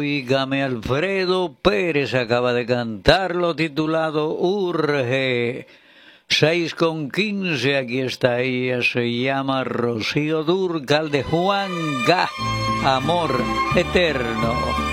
Óigame, Alfredo Pérez acaba de cantarlo titulado Urge. 6:15, aquí está ella, se llama Rocío Dúrcal de Juan Gá, Amor Eterno.